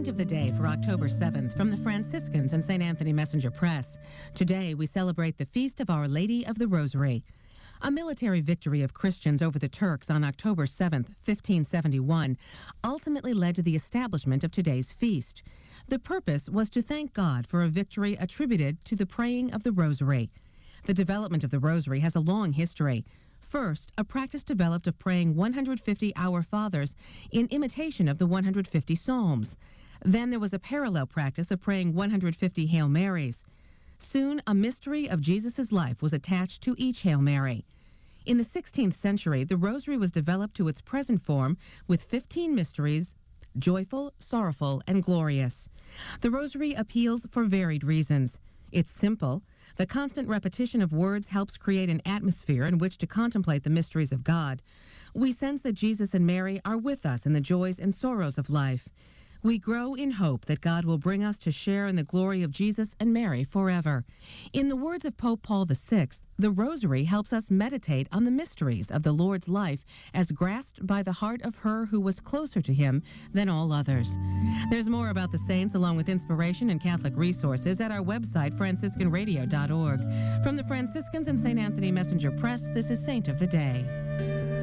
Saint of the Day for October 7th from the Franciscans and St. Anthony Messenger Press. Today we celebrate the feast of Our Lady of the Rosary. A military victory of Christians over the Turks on October 7th, 1571, ultimately led to the establishment of today's feast. The purpose was to thank God for a victory attributed to the praying of the Rosary. The development of the Rosary has a long history. First, a practice developed of praying 150 Our Fathers in imitation of the 150 Psalms. Then there was a parallel practice of praying 150 Hail Marys. Soon, a mystery of Jesus' life was attached to each Hail Mary. In the 16th century, the Rosary was developed to its present form with 15 mysteries, joyful, sorrowful, and glorious. The Rosary appeals for varied reasons. It's simple. The constant repetition of words helps create an atmosphere in which to contemplate the mysteries of God. We sense that Jesus and Mary are with us in the joys and sorrows of life. We grow in hope that God will bring us to share in the glory of Jesus and Mary forever. In the words of Pope Paul VI, the Rosary helps us meditate on the mysteries of the Lord's life as grasped by the heart of her who was closer to him than all others. There's more about the saints along with inspiration and Catholic resources at our website, franciscanradio.org. From the Franciscans and St. Anthony Messenger Press, this is Saint of the Day.